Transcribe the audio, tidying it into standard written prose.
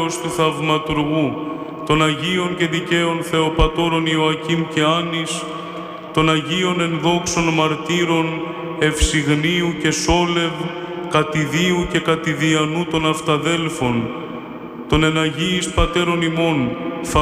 του Θαυματουργού, των Αγίων και Δικαίων Θεοπατώρων Ιωακήμ και Άνης, των Αγίων ενδόξων μαρτύρων Ευσυγνίου και Σόλευ, Κατηδίου και Κατηδιανού των Αυταδέλφων, των Εναγίης Πατέρων ημών,